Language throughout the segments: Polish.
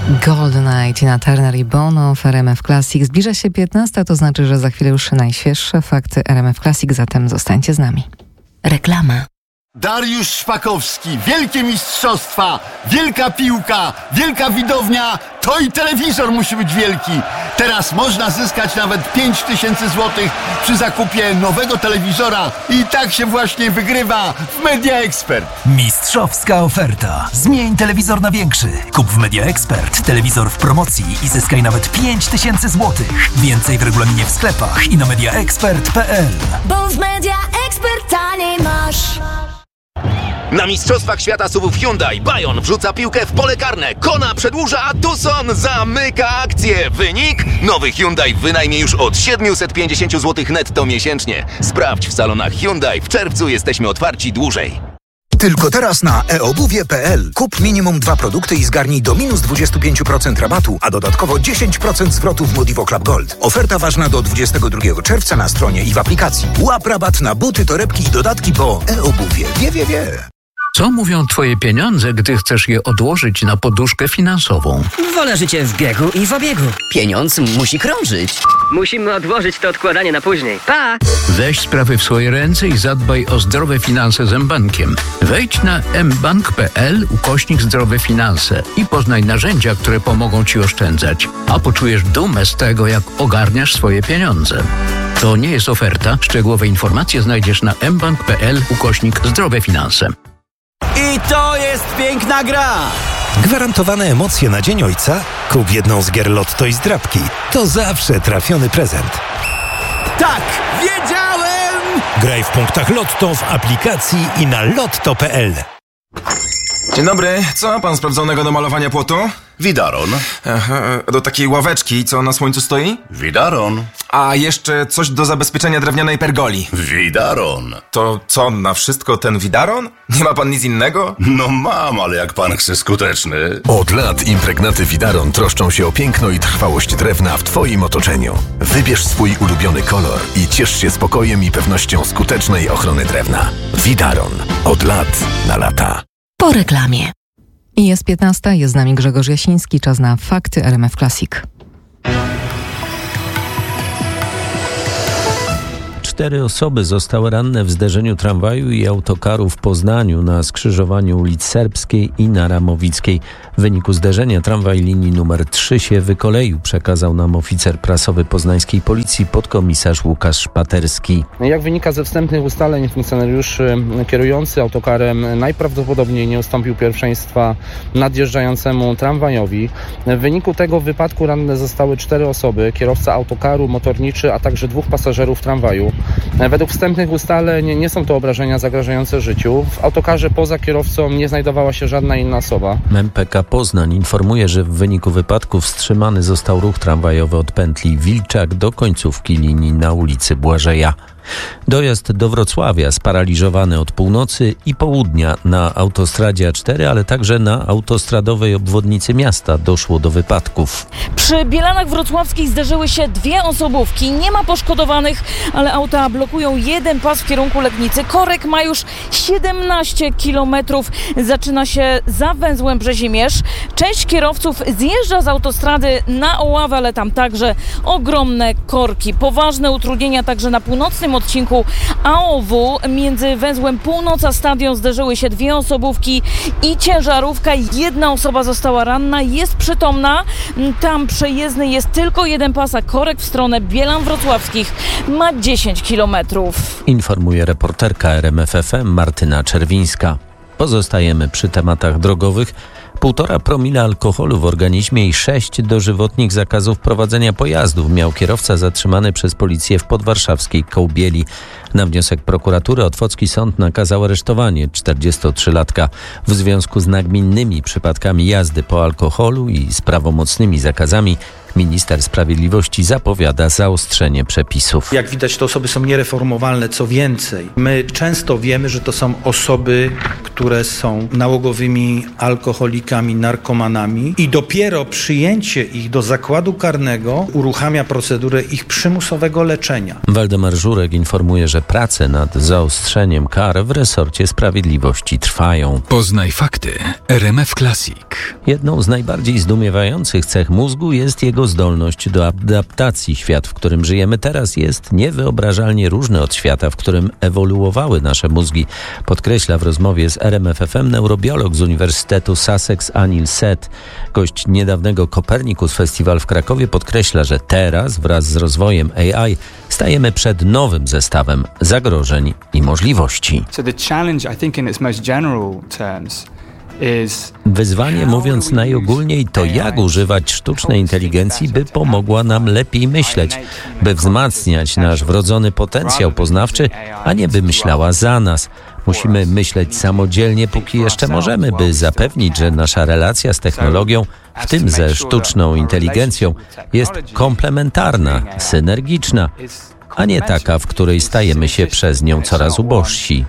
Golden Tina Turner i Bono w RMF Classic. Zbliża się 15, to znaczy, że za chwilę już najświeższe fakty RMF Classic, zatem zostańcie z nami. Reklama. Dariusz Szpakowski, wielkie mistrzostwa, wielka piłka, wielka widownia, to i telewizor musi być wielki. Teraz można zyskać nawet 5000 złotych przy zakupie nowego telewizora i tak się właśnie wygrywa w Media Expert. Mistrzowska oferta. Zmień telewizor na większy. Kup w Media Expert telewizor w promocji i zyskaj nawet 5000 złotych. Więcej w regulaminie w sklepach i na mediaexpert.pl. Bo w Media Expert taniej masz. Na Mistrzostwach Świata SUV-ów Hyundai Bayon wrzuca piłkę w pole karne, Kona przedłuża, a Tucson zamyka akcję. Wynik? Nowy Hyundai w wynajmie już od 750 zł netto miesięcznie. Sprawdź w salonach Hyundai. W czerwcu jesteśmy otwarci dłużej. Tylko teraz na eobuwie.pl. Kup minimum 2 produkty i zgarnij do minus 25% rabatu, a dodatkowo 10% zwrotu w Modivo Club Gold. Oferta ważna do 22 czerwca na stronie i w aplikacji. Łap rabat na buty, torebki i dodatki po eobuwie. Wie. Co mówią twoje pieniądze, gdy chcesz je odłożyć na poduszkę finansową? Wolę życie w biegu i w obiegu. Pieniądz musi krążyć. Musimy odłożyć to odkładanie na później. Pa! Weź sprawy w swoje ręce i zadbaj o zdrowe finanse z mBankiem. Wejdź na mbank.pl/zdrowe finanse i poznaj narzędzia, które pomogą ci oszczędzać, a poczujesz dumę z tego, jak ogarniasz swoje pieniądze. To nie jest oferta. Szczegółowe informacje znajdziesz na mbank.pl/zdrowe finanse. I to jest piękna gra! Gwarantowane emocje na Dzień Ojca? Kup jedną z gier Lotto i zdrabki. To zawsze trafiony prezent. Tak! Wiedziałem! Graj w punktach Lotto w aplikacji i na lotto.pl. Dzień dobry, co ma pan sprawdzonego do malowania płotu? Widaron. Aha, do takiej ławeczki, co na słońcu stoi? Widaron. A jeszcze coś do zabezpieczenia drewnianej pergoli. Widaron. To co, na wszystko ten widaron? Nie ma pan nic innego? No mam, ale jak pan chce skuteczny. Od lat impregnaty Widaron troszczą się o piękno i trwałość drewna w twoim otoczeniu. Wybierz swój ulubiony kolor i ciesz się spokojem i pewnością skutecznej ochrony drewna. Widaron. Od lat na lata. Po reklamie. I jest 15, jest z nami Grzegorz Jasiński, czas na fakty RMF Classic. 4 osoby zostały ranne w zderzeniu tramwaju i autokaru w Poznaniu na skrzyżowaniu ulic Serbskiej i Naramowickiej. W wyniku zderzenia tramwaj linii numer 3 się wykoleił, przekazał nam oficer prasowy poznańskiej policji podkomisarz Łukasz Szpaterski. Jak wynika ze wstępnych ustaleń, funkcjonariusz kierujący autokarem najprawdopodobniej nie ustąpił pierwszeństwa nadjeżdżającemu tramwajowi. W wyniku tego wypadku ranne zostały 4 osoby, kierowca autokaru, motorniczy, a także 2 pasażerów tramwaju. Według wstępnych ustaleń nie są to obrażenia zagrażające życiu. W autokarze poza kierowcą nie znajdowała się żadna inna osoba. MPK Poznań informuje, że w wyniku wypadku wstrzymany został ruch tramwajowy od pętli Wilczak do końcówki linii na ulicy Błażeja. Dojazd do Wrocławia sparaliżowany od północy i południa na autostradzie A4, ale także na autostradowej obwodnicy miasta doszło do wypadków. Przy Bielanach Wrocławskich zderzyły się 2 osobówki. Nie ma poszkodowanych, ale auta blokują jeden pas w kierunku Legnicy. Korek ma już 17 km. Zaczyna się za węzłem Brzezimierz. Część kierowców zjeżdża z autostrady na Oławę, ale tam także ogromne korki. Poważne utrudnienia także na północnym odcinku AOW. Między węzłem Północ a Stadion zderzyły się 2 osobówki i ciężarówka. 1 osoba została ranna, jest przytomna. Tam przejezdny jest tylko jeden pas, a korek w stronę Bielan Wrocławskich ma 10 kilometrów. Informuje reporterka RMF FM Martyna Czerwińska. Pozostajemy przy tematach drogowych. 1,5 promila alkoholu w organizmie i 6 dożywotnich zakazów prowadzenia pojazdów miał kierowca zatrzymany przez policję w podwarszawskiej Kołbieli. Na wniosek prokuratury Otwocki Sąd nakazał aresztowanie 43-latka w związku z nagminnymi przypadkami jazdy po alkoholu i z prawomocnymi zakazami. Minister Sprawiedliwości zapowiada zaostrzenie przepisów. Jak widać, te osoby są niereformowalne. Co więcej, my często wiemy, że to są osoby, które są nałogowymi alkoholikami, narkomanami i dopiero przyjęcie ich do zakładu karnego uruchamia procedurę ich przymusowego leczenia. Waldemar Żurek informuje, że prace nad zaostrzeniem kar w resorcie sprawiedliwości trwają. Poznaj fakty. RMF Classic. Jedną z najbardziej zdumiewających cech mózgu jest jego zdolność do adaptacji. Świat, w którym żyjemy teraz, jest niewyobrażalnie różny od świata, w którym ewoluowały nasze mózgi, podkreśla w rozmowie z RMF FM neurobiolog z Uniwersytetu Sussex Anil Seth. Gość niedawnego Copernicus Festival w Krakowie podkreśla, że teraz wraz z rozwojem AI stajemy przed nowym zestawem zagrożeń i możliwości. Wyzwanie, mówiąc najogólniej, to jak używać sztucznej inteligencji, by pomogła nam lepiej myśleć, by wzmacniać nasz wrodzony potencjał poznawczy, a nie by myślała za nas. Musimy myśleć samodzielnie, póki jeszcze możemy, by zapewnić, że nasza relacja z technologią, w tym ze sztuczną inteligencją, jest komplementarna, synergiczna, a nie taka, w której stajemy się przez nią coraz ubożsi.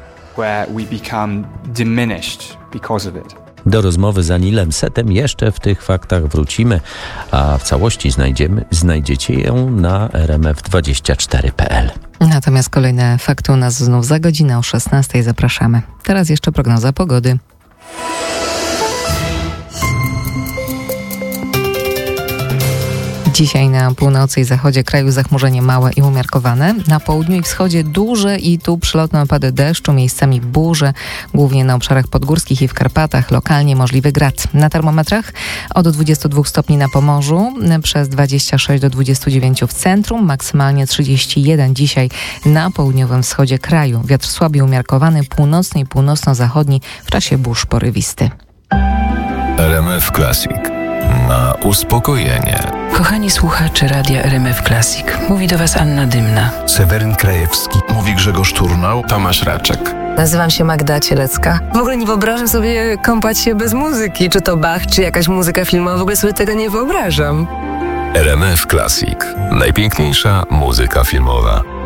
Do rozmowy z Anilem Sethem jeszcze w tych faktach wrócimy, a w całości znajdziecie ją na rmf24.pl. Natomiast kolejne fakty u nas znów za godzinę o 16:00. Zapraszamy. Teraz jeszcze prognoza pogody. Dzisiaj na północy i zachodzie kraju zachmurzenie małe i umiarkowane. Na południu i wschodzie duże i tu przelotne opady deszczu, miejscami burze, głównie na obszarach podgórskich i w Karpatach. Lokalnie możliwy grad. Na termometrach od 22 stopni na Pomorzu, przez 26 do 29 w centrum, maksymalnie 31 dzisiaj na południowym wschodzie kraju. Wiatr słaby umiarkowany, północny i północno-zachodni, w czasie burz porywisty. RMF Classic. Na uspokojenie. Kochani słuchacze Radia RMF Classic. Mówi do Was Anna Dymna. Seweryn Krajewski. Mówi Grzegorz Turnał. Tomasz Raczek. Nazywam się Magda Cielecka. W ogóle nie wyobrażam sobie kąpać się bez muzyki. Czy to Bach, czy jakaś muzyka filmowa. W ogóle sobie tego nie wyobrażam. RMF Classic. Najpiękniejsza muzyka filmowa.